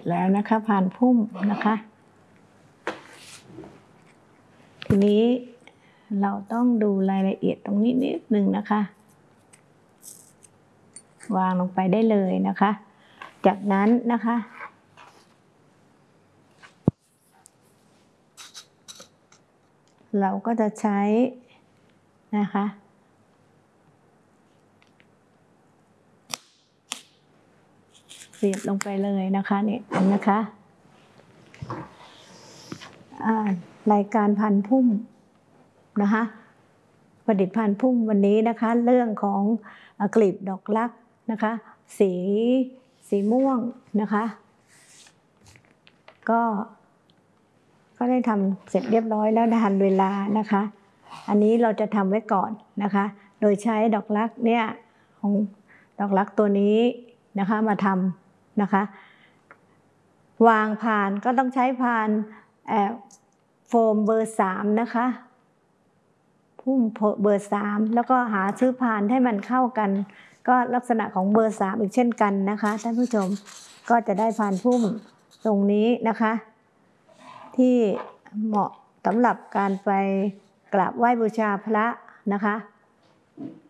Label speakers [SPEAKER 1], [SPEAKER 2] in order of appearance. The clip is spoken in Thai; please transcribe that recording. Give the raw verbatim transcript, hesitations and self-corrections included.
[SPEAKER 1] จแล้วนะคะพานพุ่มนะคะทีนี้เราต้องดูรายละเอียดตรงนี้นิดนึงนะคะวางลงไปได้เลยนะคะจากนั้นนะคะเราก็จะใช้นะคะเสียบลงไปเลยนะคะเนี่ยนะคะรายการพันพุ่มนะคะประดิษฐ์พันพุ่มวันนี้นะคะเรื่องของกลีบดอกรักนะคะสีสีม่วงนะคะก็ก็ได้ทำเสร็จเรียบร้อยแล้วทันเวลานะคะอันนี้เราจะทำไว้ก่อนนะคะโดยใช้ดอกรักเนี่ยของดอกรักตัวนี้นะคะมาทำนะคะวางพานก็ต้องใช้พานโฟมเบอร์สามนะคะพุ่มเบอร์สามแล้วก็หาซื้อพานให้มันเข้ากันก็ลักษณะของเบอร์สามอีกเช่นกันนะคะท่านผู้ชมก็จะได้พานพุ่มตรงนี้นะคะที่เหมาะสำหรับการไปกราบไหว้บูชาพระนะคะ